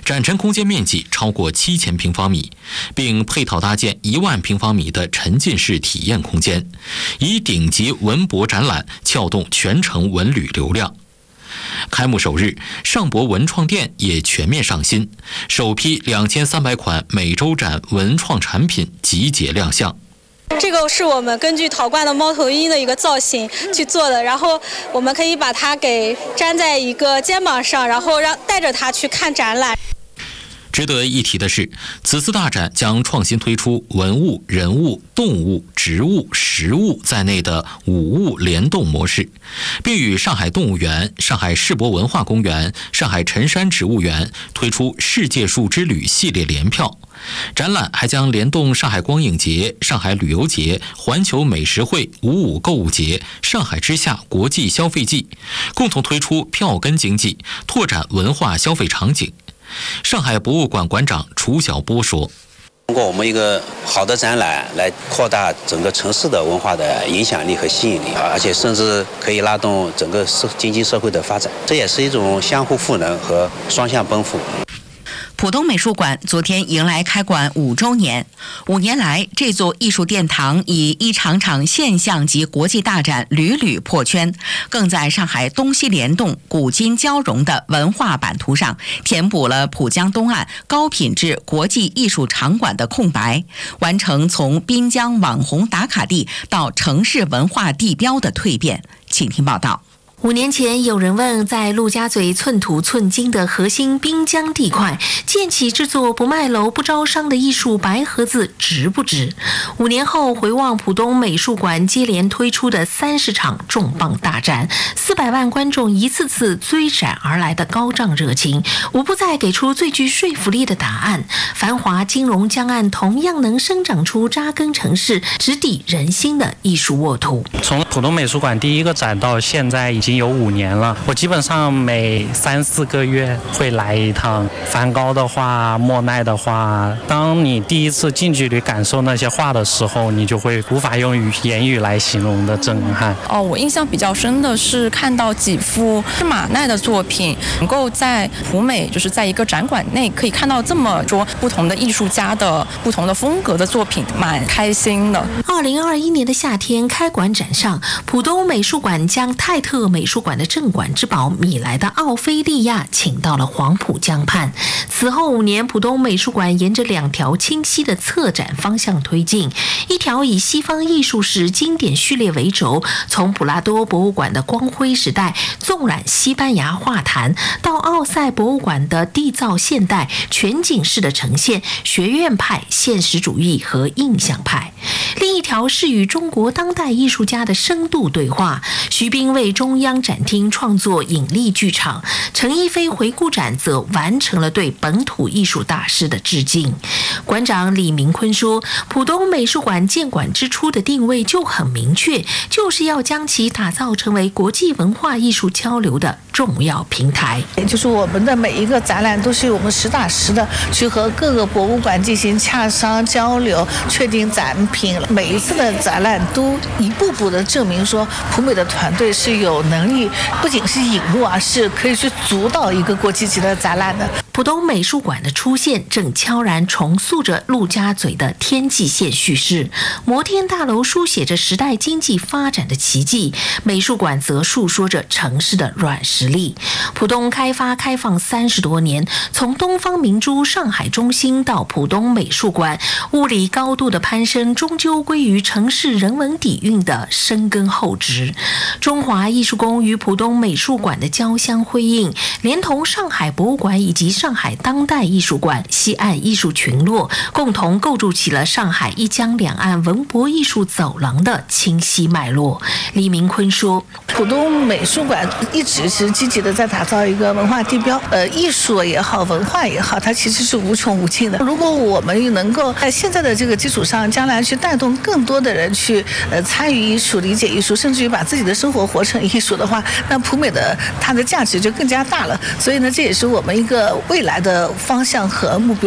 展陈空间面积超过7000平方米，并配套搭建1万平方米的沉浸式体验空间，以顶级文博展览撬动全城文旅流量。开幕首日，上博文创店也全面上新，首批2300款美洲展文创产品集结亮相。 这个是我们根据陶罐的猫头鹰的一个造型去做的，然后我们可以把它给粘在一个肩膀上，然后带着它去看展览。 值得一提的是，此次大展将创新推出文物、人物、动物、植物、食物在内的5物联动模式，并与上海动物园、上海世博文化公园、上海辰山植物园推出世界树之旅系列联票。展览还将联动上海光影节、上海旅游节、环球美食会、55购物节、上海之夏国际消费季，共同推出票根经济，拓展文化消费场景。上海博物馆馆长楚晓波说：“ 通过我们一个好的展览来扩大整个城市的文化的影响力和吸引力，而且甚至可以拉动整个经济社会的发展，这也是一种相互赋能和双向奔赴。” 浦东美术馆昨天迎来开馆5周年，5年来，这座艺术殿堂以一场场现象级国际大展屡屡破圈，更在上海东西联动、古今交融的文化版图上填补了浦江东岸高品质国际艺术场馆的空白，完成从滨江网红打卡地到城市文化地标的蜕变。请听报道。 5年前，有人问，在陆家嘴寸土寸金的核心滨江地块，建起这座不卖楼不招商的艺术白盒子值不值？5年后，回望浦东美术馆接连推出的30场重磅大展，400万观众一次次追展而来的高涨热情，无不在给出最具说服力的答案：繁华金融江岸同样能生长出扎根城市、直抵人心的艺术沃土。 从浦东美术馆第一个展到现在已经有5年了，我基本上每3-4个月会来一趟。梵高的画、莫奈的画，当你第一次近距离感受那些画的时候，你就会无法用言语来形容的震撼。 我印象比较深的是看到几幅是马奈的作品，能够在浦美就是在一个展馆内可以看到这么多不同的艺术家的不同的风格的作品，蛮开心的。 2021年的夏天，开馆展上，浦东美术馆将泰特美术馆的镇馆之宝米莱的奥菲利亚请到了黄浦江畔。此后5年，浦东美术馆沿着2条清晰的策展方向推进，一条以西方艺术史经典序列为轴，从普拉多博物馆的光辉时代纵览西班牙画坛，到奥赛博物馆的缔造现代全景式的呈现，学院派、现实主义和印象派。另一条是与中国当代艺术家的深度对话，徐冰为中央展厅创作引力剧场，陈逸飞回顾展则完成了对本土艺术大师的致敬。馆长李明坤说，浦东美术馆建馆之初的定位就很明确，就是要将其打造成为国际文化艺术交流的重要平台。 也就是我们的每一个展览都是我们实打实的去和各个博物馆进行洽商交流，确定展品。每一次的展览都一步步的证明说，浦美的团队是有能力，不仅是引入是可以去主导一个国际级的展览的。 浦东美术馆的出现正悄然重塑着陆家嘴的天际线叙事，摩天大楼书写着时代经济发展的奇迹，美术馆则述说着城市的软实力。浦东开放30多年，从东方明珠上海中心到浦东美术馆，物理高度的攀升终究归于城市人文底蕴的深耕厚植。中华艺术宫与浦东美术馆的交相辉映，连同上海博物馆以及上海当代艺术馆、西岸艺术群落，共同构筑起了上海一江两岸文博艺术走廊的清晰脉络。李明坤说， 浦东美术馆一直是积极的在打造一个文化地标，艺术也好，文化也好，它其实是无穷无尽的。如果我们能够在现在的这个基础上，将来去带动更多的人去参与艺术、理解艺术，甚至于把自己的生活活成艺术的话，那浦美的它的价值就更加大了。所以呢，这也是我们一个未来的方向和目标。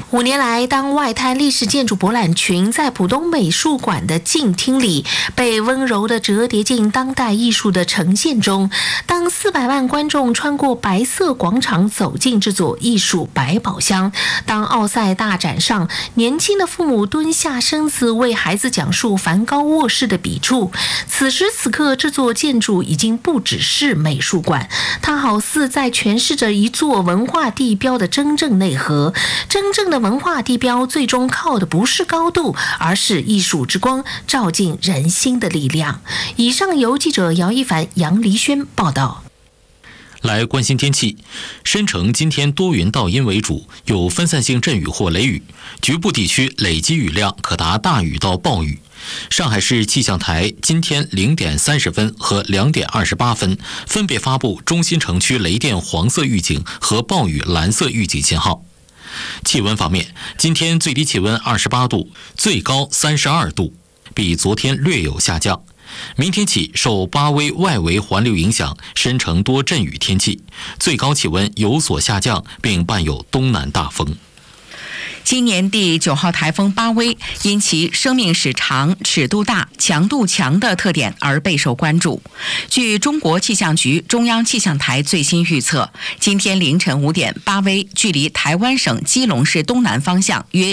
5年来，当外滩历史建筑博览群在浦东美术馆的镜厅里被温柔地折叠进当代艺术的呈现中，当400万观众穿过白色广场走进这座艺术百宝箱，当奥赛大展上年轻的父母蹲下身子为孩子讲述梵高卧室的笔触，此时此刻这座建筑已经不只是美术馆，它好似在诠释着一座文化地标的真正内核。真正的文化地标最终靠的不是高度，而是艺术之光照进人心的力量。以上由记者姚一凡、杨黎轩报道。 来关心天气，申城今天多云到阴为主，有分散性阵雨或雷雨，局部地区累积雨量可达大雨到暴雨。上海市气象台今天0点30分和2点28分分别发布中心城区雷电黄色预警和暴雨蓝色预警信号。气温方面，今天最低气温28度，最高32度，比昨天略有下降。明天起受巴威外围环流影响，申城多阵雨天气，最高气温有所下降，并伴有东南大风。 今年第9号台风巴威因其生命史长、尺度大、强度强的特点而备受关注。据中国气象局中央气象台最新预测，今天凌晨5点，巴威距离台湾省基隆市东南方向约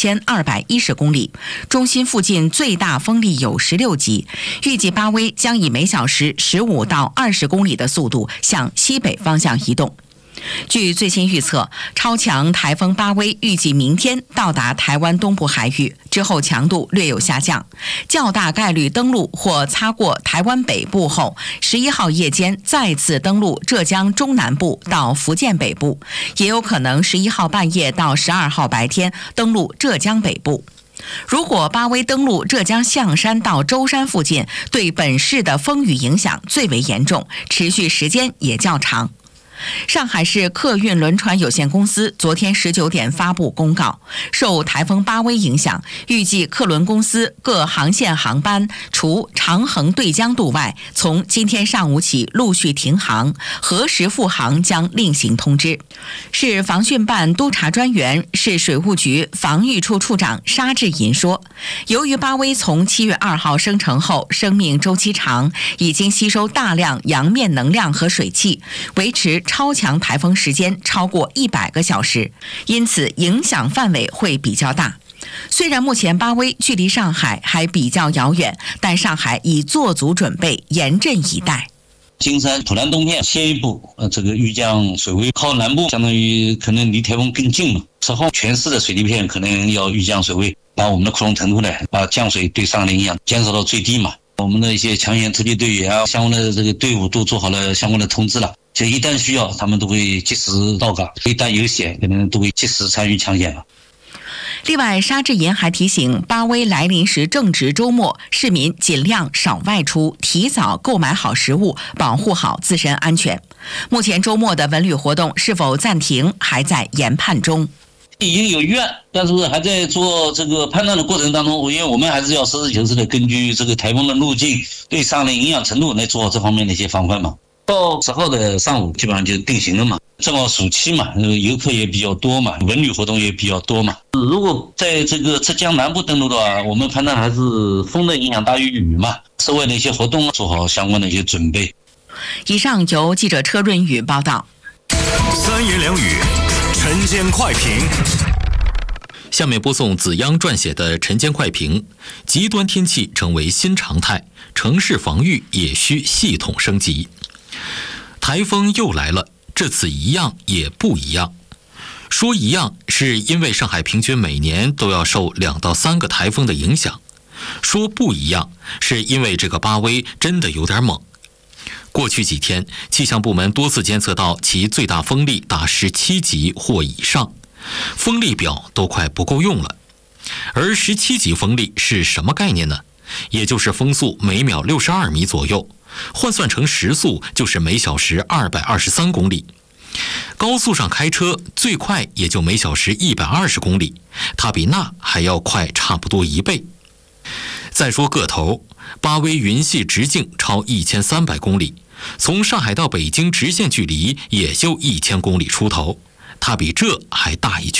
1210公里，中心附近最大风力有16级，预计巴威将以每小时15到20公里的速度向西北方向移动。据最新预测，超强台风巴威预计明天到达台湾东部海域，之后强度略有下降，较大概率登陆或擦过台湾北部后，11号夜间再次登陆浙江中南部到福建北部，也有可能11号半夜到12号白天登陆浙江北部。如果巴威登陆浙江象山到舟山附近，对本市的风雨影响最为严重，持续时间也较长。上海市客运轮船有限公司昨天19点发布公告，受台风巴威影响，预计客轮公司各航线航班除长衡对江渡外，从今天上午起陆续停航，何时复航将另行通知。市防汛办督察专员、市水务局防御处处长沙志银说，由于巴威从7月2号生成后，生命周期长，已经吸收大量洋面能量和水汽，维持超强台风时间超过100个小时，因此影响范围会比较大。虽然目前巴威距离上海还比较遥远，但上海已做足准备，严阵以待。 金山、浦南东片先一步，这个预降水位靠南部，相当于可能离台风更近了。之后全市的水利片可能要预降水位，把我们的库容程度呢，把降水对上海的影响减少到最低嘛。我们的一些抢险特别队员啊，相关的这个队伍都做好了相关的通知了。就一旦需要，他们都会及时到岗；一旦有险，可能都会及时参与抢险了。 另外，沙志银还提醒，巴威来临时正值周末，市民尽量少外出，提早购买好食物，保护好自身安全。目前周末的文旅活动是否暂停，还在研判中。 已经有预案，但是还在做这个判断的过程当中，因为我们还是要实事求是的根据这个台风的路径对上海的影响程度来做好这方面的一些防范嘛。到10号的上午基本上就定型了嘛，正好暑期嘛，游客也比较多嘛，文旅活动也比较多嘛。如果在这个浙江南部登陆的话，我们判断还是风的影响大于雨嘛，室外的一些活动做好相关的一些准备。 以上由记者车润宇报道。 三言两语，晨间快评。 下面播送子央撰写的晨间快评：极端天气成为新常态，城市防御也需系统升级。台风又来了，这次一样也不一样。说一样，是因为上海平均每年都要受2到3个台风的影响；说不一样，是因为这个巴威真的有点猛。过去几天，气象部门多次监测到其最大风力达17级或以上，风力表都快不够用了。而17级风力是什么概念呢？也就是风速每秒62米左右，换算成时速就是每小时223公里。高速上开车最快也就每小时120公里，它比那还要快差不多1倍。再说个头，巴威云系直径超1300公里，从上海到北京直线距离也就1000公里出头，它比这还大一圈，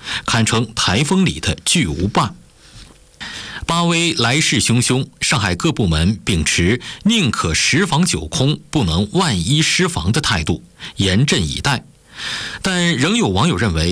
堪称台风里的巨无霸。巴威来势汹汹，上海各部门秉持宁可10防9空，不能万一失防的态度，严阵以待。但仍有网友认为，